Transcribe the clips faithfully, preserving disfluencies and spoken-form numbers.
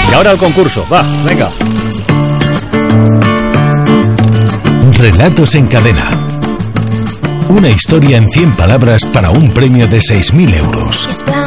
Y ahora el concurso, va, venga. Relatos en cadena. Una historia en cien palabras para un premio de seis mil euros.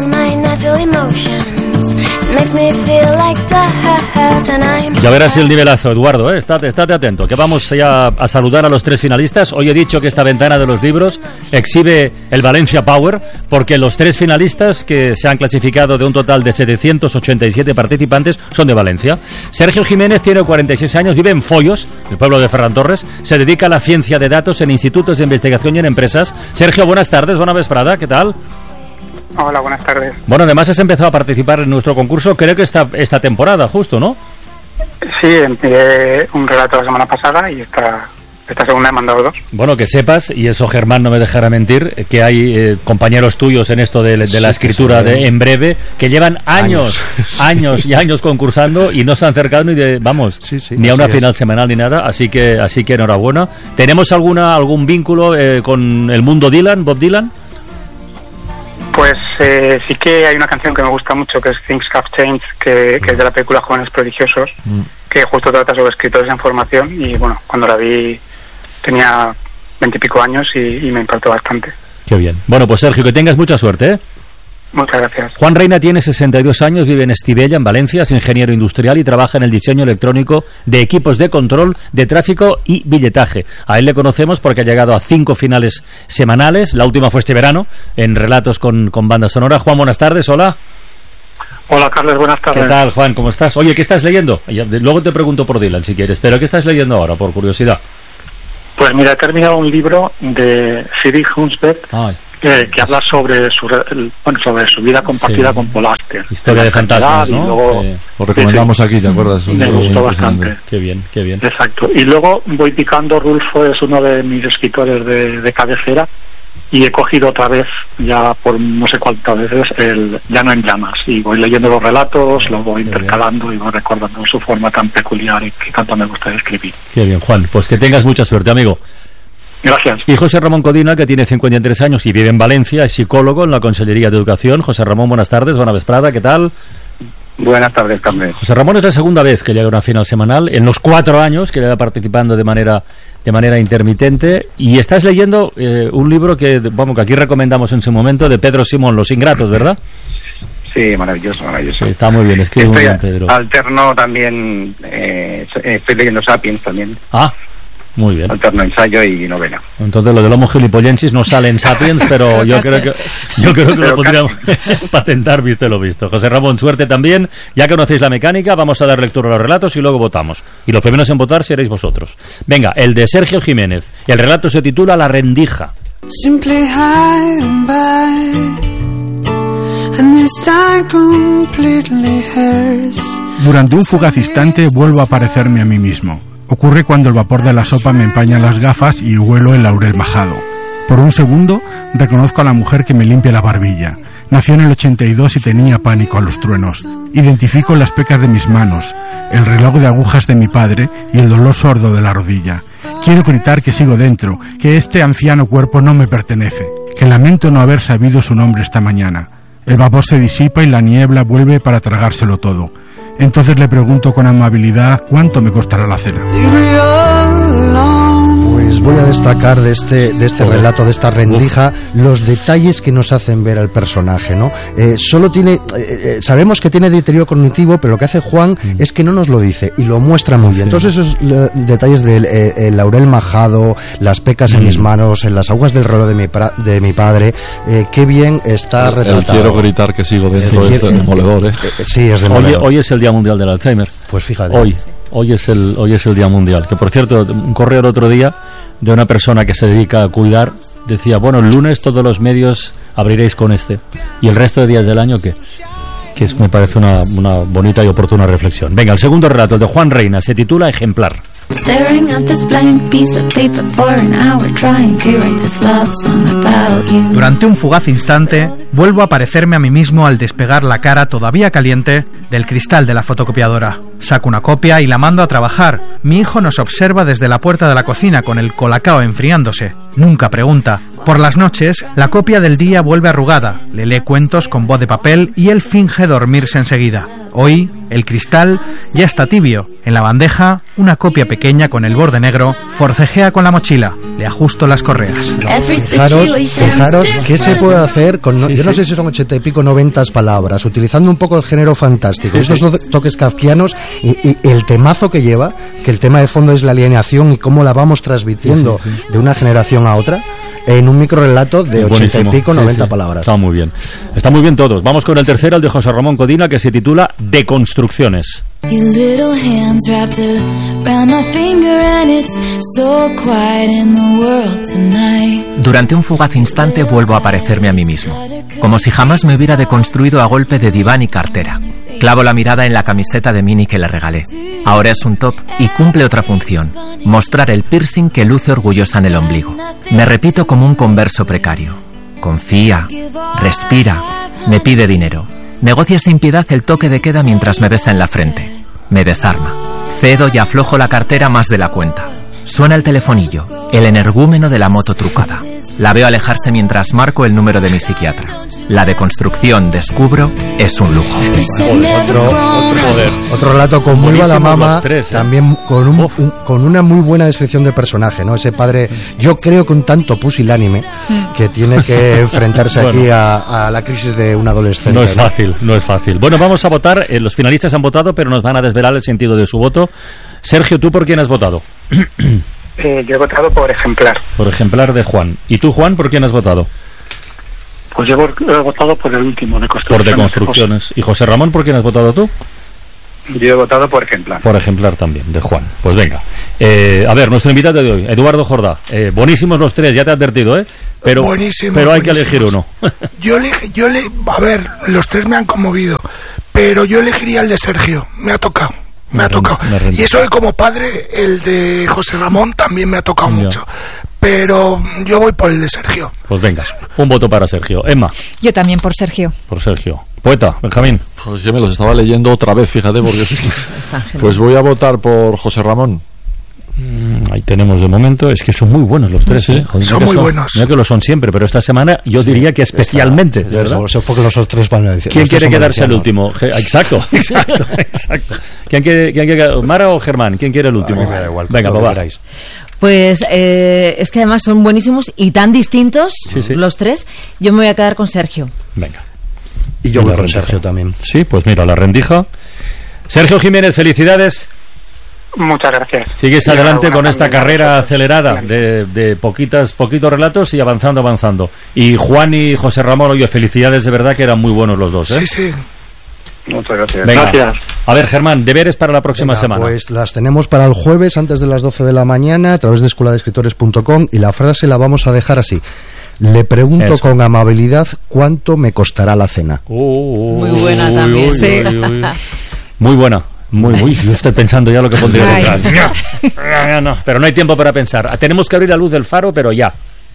Ya verás el nivelazo, Eduardo, ¿eh? estate, estate atento, que vamos ya a saludar a los tres finalistas. Hoy he dicho que esta ventana de los libros exhibe el Valencia Power, porque los tres finalistas que se han clasificado de un total de setecientos ochenta y siete participantes son de Valencia. Sergio Jiménez tiene cuarenta y seis años, vive en Follos, el pueblo de Ferran Torres, se dedica a la ciencia de datos en institutos de investigación y en empresas. Sergio, buenas tardes, buena vesprada, ¿qué tal? Hola, buenas tardes. Bueno, además has empezado a participar en nuestro concurso, creo que esta, esta temporada, justo, ¿no? Sí, envié un relato la semana pasada y esta, esta segunda he mandado dos. Bueno, que sepas, y eso Germán no me dejará mentir, que hay eh, compañeros tuyos en esto de, de sí, la escritura de En Breve, que llevan años, años, años y años concursando y no se han acercado ni de, vamos, sí, sí, ni a una final es. semanal ni nada, así que así que enhorabuena. ¿Tenemos alguna algún vínculo eh, con el mundo Dylan, Bob Dylan? Pues eh, sí que hay una canción que me gusta mucho, que es Things Have Changed, que, que es de la película Jóvenes Prodigiosos, mm. que justo trata sobre escritores en formación, y bueno, cuando la vi tenía veintipico años y, y me impactó bastante. Qué bien. Bueno, pues Sergio, que tengas mucha suerte, ¿eh? Muchas gracias. Juan Reina tiene sesenta y dos años, vive en Estivella, en Valencia, es ingeniero industrial y trabaja en el diseño electrónico de equipos de control de tráfico y billetaje. A él le conocemos porque ha llegado a cinco finales semanales, la última fue este verano, en Relatos con, con banda sonora. Juan, buenas tardes, hola. Hola, Carlos, buenas tardes. ¿Qué tal, Juan? ¿Cómo estás? Oye, ¿qué estás leyendo? Luego te pregunto por Dylan, si quieres, pero ¿qué estás leyendo ahora, por curiosidad? Pues mira, he terminado un libro de Siri Hunsberg, que, que habla sobre su, el, bueno, sobre su vida compartida sí. con Paul Auster. Historia de fantasmas, ¿no? Luego, eh, lo recomendamos sí, aquí, ¿te acuerdas? Me gustó bastante. Qué bien, qué bien. Exacto. Y luego voy picando, Rulfo es uno de mis escritores de, de cabecera, y he cogido otra vez, ya por no sé cuántas veces, el Ya no en llamas, y voy leyendo los relatos, los voy intercalando bien. Y voy recordando su forma tan peculiar y que tanto me gusta escribir. Qué bien, Juan, pues que tengas mucha suerte, amigo. Gracias. Y José Ramón Codina, que tiene cincuenta y tres años y vive en Valencia, es psicólogo en la Consellería de Educación. José Ramón, buenas tardes, buena vesprada, ¿qué tal? Buenas tardes también. José Ramón es la segunda vez que llega a una final semanal, en los cuatro años que lleva participando de manera de manera intermitente, y estás leyendo eh, un libro que, vamos, que aquí recomendamos en su momento, de Pedro Simón, Los Ingratos, ¿verdad? Sí, maravilloso, maravilloso. Sí, está muy bien, escribe muy bien, Pedro. Alterno también, eh, estoy leyendo Sapiens también. Ah, muy bien. Alterno ensayo y novela. Entonces lo del Homo Gilipollensis no sale en Sapiens, pero yo creo que yo creo que lo podríamos patentar, viste lo visto. José Ramón, suerte también. Ya conocéis la mecánica, vamos a dar lectura a los relatos y luego votamos. Y los primeros en votar seréis vosotros. Venga, el de Sergio Jiménez. El relato se titula La rendija. Simply high and by, and this time completely hers. Durante un fugaz instante vuelvo a parecerme a mí mismo. Ocurre cuando el vapor de la sopa me empaña las gafas y huelo el laurel majado. Por un segundo reconozco a la mujer que me limpia la barbilla. Nació en el ochenta y dos y tenía pánico a los truenos. Identifico las pecas de mis manos, el reloj de agujas de mi padre y el dolor sordo de la rodilla. Quiero gritar que sigo dentro, que este anciano cuerpo no me pertenece, que lamento no haber sabido su nombre esta mañana. El vapor se disipa y la niebla vuelve para tragárselo todo. Entonces le pregunto con amabilidad cuánto me costará la cena. Pues voy a destacar de este de este relato, de esta rendija, los detalles que nos hacen ver al personaje, ¿no? Eh, solo tiene, eh, sabemos que tiene deterioro cognitivo, pero lo que hace Juan mm. es que no nos lo dice y lo muestra muy bien. Sí. Todos esos le, detalles del eh, el laurel majado, las pecas mm. en mis manos, en las aguas del reloj de mi, pra, de mi padre, eh, qué bien está el, retratado. El quiero gritar que sigo dentro, sí, es demoledor, ¿eh? eh sí, es demoledor. Hoy, hoy es el Día Mundial del Alzheimer. Pues fíjate. Hoy, hoy es el hoy es el Día Mundial. Que por cierto, un correo el otro día de una persona que se dedica a cuidar decía, bueno, el lunes todos los medios abriréis con este y el resto de días del año ¿qué? Que es, me parece una, una bonita y oportuna reflexión. Venga, el segundo relato, el de Juan Reina, se titula Ejemplar. Durante un fugaz instante, vuelvo a parecerme a mí mismo al despegar la cara todavía caliente del cristal de la fotocopiadora. Saco una copia y la mando a trabajar. Mi hijo nos observa desde la puerta de la cocina con el colacao enfriándose. Nunca pregunta. Por las noches, la copia del día vuelve arrugada. Le lee cuentos con voz de papel y él finge dormirse enseguida. Hoy, el cristal ya está tibio. En la bandeja, una copia pequeña con el borde negro forcejea con la mochila. Le ajusto las correas. Fijaros, fijaros qué se puede hacer con, no, sí, yo no sí. sé si son ochenta y pico, noventas palabras, utilizando un poco el género fantástico, sí, esos sí. toques kafkianos y, y el temazo que lleva, que el tema de fondo es la alienación y cómo la vamos transmitiendo sí, sí, sí. de una generación a otra. En un microrelato de ochenta y pico, noventa sí, sí. palabras. Está muy bien. Está muy bien todos. Vamos con el tercero, el de José Ramón Codina, que se titula Deconstrucciones. Durante un fugaz instante vuelvo a parecerme a mí mismo, como si jamás me hubiera deconstruido a golpe de diván y cartera. Clavo la mirada en la camiseta de mini que le regalé. Ahora es un top y cumple otra función: mostrar el piercing que luce orgullosa en el ombligo. Me repito como un converso precario: confía, respira, me pide dinero. Negocia sin piedad el toque de queda mientras me besa en la frente. Me desarma. Cedo y aflojo la cartera más de la cuenta. Suena el telefonillo, el energúmeno de la moto trucada. La veo alejarse mientras marco el número de mi psiquiatra. La deconstrucción, descubro, es un lujo. Otro, otro, otro relato con muy mala mama, tres, ¿eh? También con, un, un, con una muy buena descripción del personaje, ¿no? Ese padre, yo creo que un tanto pusilánime, que tiene que enfrentarse bueno, aquí a, a la crisis de un adolescente. No es ¿no? fácil, no es fácil. Bueno, vamos a votar. Eh, los finalistas han votado, pero nos van a desvelar el sentido de su voto. Sergio, ¿tú por quién has votado? Eh, yo he votado por ejemplar. Por ejemplar de Juan. ¿Y tú, Juan, por quién has votado? Pues yo he votado por el último, de construcciones. Por de construcciones. ¿Y José Ramón, por quién has votado tú? Yo he votado por ejemplar. Por ejemplar también, de Juan. Pues venga. Eh, a ver, nuestro invitado de hoy, Eduardo Jordá. Eh, buenísimos los tres, ya te he advertido, ¿eh? Pero, buenísimos, pero hay buenísimos. que elegir uno. yo, eleg, yo le, a ver, los tres me han conmovido, pero yo elegiría el de Sergio. Me ha tocado. Me, me ha tocado. Me y eso de como padre, el de José Ramón también me ha tocado ya. mucho. Pero yo voy por el de Sergio. Pues venga, un voto para Sergio. Emma. Yo también por Sergio. Por Sergio. Poeta, Benjamín. Pues yo me los estaba leyendo otra vez, fíjate, porque sí. Pues voy a votar por José Ramón. Mm, ahí tenemos de momento, es que son muy buenos los tres, sí, ¿eh? Joder, son muy son, buenos. No que lo son siempre, pero esta semana yo sí, diría que especialmente, está, ¿verdad? Eso es porque los tres van a decir. ¿Quién quiere quedarse el último? Exacto, exacto, exacto. ¿Quién quiere, quién quiere, Mara o Germán? ¿Quién quiere el último? Me da igual, venga, papá. Pues eh, es que además son buenísimos y tan distintos sí, sí. los tres. Yo me voy a quedar con Sergio. Venga. Y yo voy con Sergio también. Sí, pues mira, la rendija. Sergio Jiménez, felicidades. Muchas gracias. Sigues adelante con esta carrera acelerada de, de poquitas, poquitos relatos y avanzando, avanzando. Y Juan y José Ramón, oye, felicidades, de verdad que eran muy buenos los dos, ¿eh? Sí, sí. Muchas gracias. Venga. Gracias. A ver, Germán, deberes para la próxima Venga, semana. Pues las tenemos para el jueves antes de las doce de la mañana a través de escuela de escritores punto com y la frase la vamos a dejar así. Le pregunto Eso. con amabilidad cuánto me costará la cena. Uh, uh, muy buena uy, también, uy, sí. Uy, uy. Muy buena. Muy, muy, yo estoy pensando ya lo que pondría detrás. No, no, no, pero no hay tiempo para pensar. Tenemos que abrir la luz del faro, pero ya.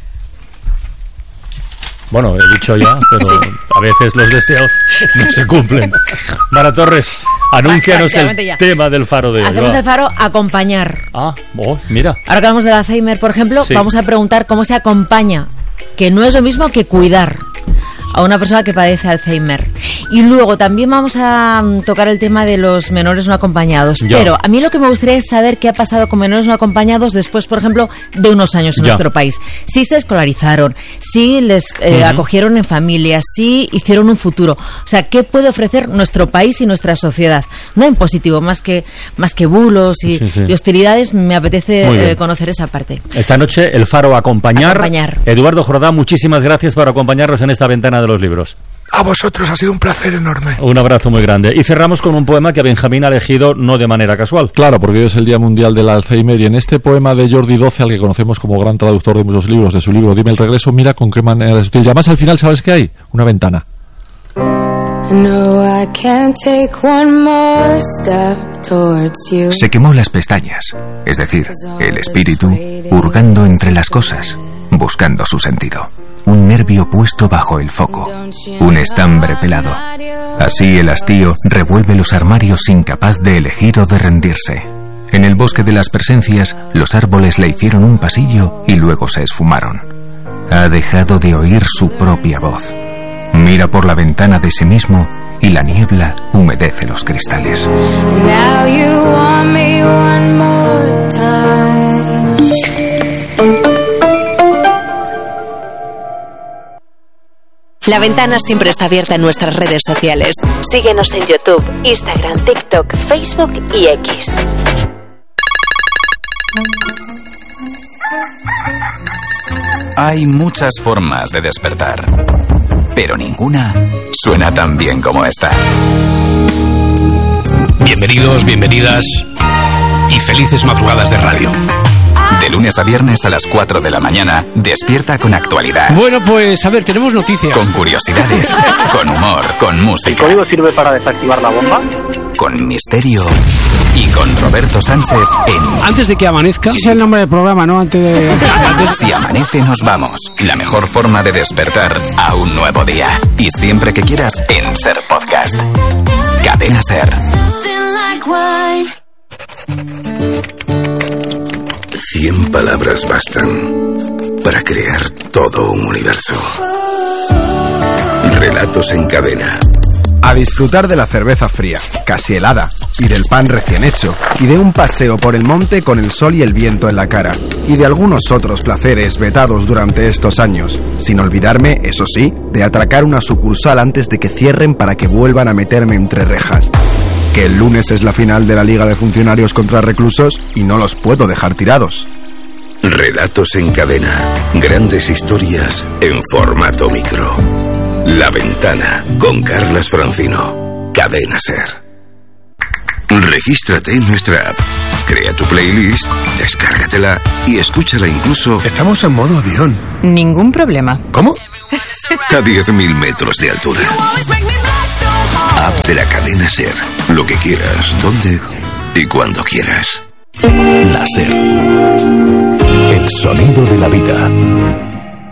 Bueno, he dicho ya, pero sí. a veces los deseos no se cumplen. Mara Torres, anúncianos el ya. tema del faro de hoy. Hacemos el faro acompañar. Ah, oh, mira. Ahora que hablamos del Alzheimer, por ejemplo, sí. vamos a preguntar cómo se acompaña, que no es lo mismo que cuidar a una persona que padece Alzheimer. Y luego también vamos a tocar el tema de los menores no acompañados. Ya. Pero a mí lo que me gustaría es saber qué ha pasado con menores no acompañados después, por ejemplo, de unos años en ya. nuestro país. Si se escolarizaron, si les eh, uh-huh. acogieron en familia, si hicieron un futuro. O sea, ¿qué puede ofrecer nuestro país y nuestra sociedad? No en positivo, más que más que bulos y, sí, sí. y hostilidades, me apetece eh, conocer esa parte. Esta noche el faro acompañar. acompañar. Eduardo Jordá, muchísimas gracias por acompañarnos en esta ventana de los libros. A vosotros, ha sido un placer enorme. Un abrazo muy grande. Y cerramos con un poema que Benjamín ha elegido no de manera casual. Claro, porque hoy es el Día Mundial del Alzheimer y en este poema de Jordi Doce, al que conocemos como gran traductor de muchos libros, de su libro Dime el regreso, mira con qué manera es útil. Y además al final, ¿sabes qué hay? Una ventana. No, I can't take one more step towards you. Se quemó las pestañas, es decir, el espíritu, hurgando entre las cosas, buscando su sentido. Un nervio puesto bajo el foco, un estambre pelado. Así el hastío revuelve los armarios incapaz de elegir o de rendirse. En el bosque de las presencias, los árboles le hicieron un pasillo y luego se esfumaron. Ha dejado de oír su propia voz. Mira por la ventana de sí mismo y la niebla humedece los cristales. Now you want me one more time. La Ventana siempre está abierta en nuestras redes sociales. Síguenos en YouTube, Instagram, TikTok, Facebook y X. Hay muchas formas de despertar, pero ninguna suena tan bien como esta. Bienvenidos, bienvenidas y felices madrugadas de radio. De lunes a viernes a las cuatro de la mañana, despierta con actualidad. Bueno, pues a ver, tenemos noticias. Con curiosidades, con humor, con música. ¿El código sirve para desactivar la bomba? Con misterio y con Roberto Sánchez en... Antes de que amanezca... Ese es el nombre del programa, ¿no? Antes de... Antes... Si amanece nos vamos. La mejor forma de despertar a un nuevo día. Y siempre que quieras en Ser Podcast. Cadena Ser. Cien palabras bastan para crear todo un universo. Relatos en cadena. A disfrutar de la cerveza fría, casi helada, y del pan recién hecho, y de un paseo por el monte con el sol y el viento en la cara, y de algunos otros placeres vetados durante estos años, sin olvidarme, eso sí, de atracar una sucursal antes de que cierren para que vuelvan a meterme entre rejas. Que el lunes es la final de la Liga de Funcionarios contra Reclusos y no los puedo dejar tirados. Relatos en cadena. Grandes historias en formato micro. La Ventana con Carlas Francino. Cadena Ser. Regístrate en nuestra app. Crea tu playlist, descárgatela y escúchala incluso... Estamos en modo avión. Ningún problema. ¿Cómo? A diez mil metros de altura. App de la Cadena Ser. Lo que quieras, donde y cuando quieras. La Ser. El sonido de la vida.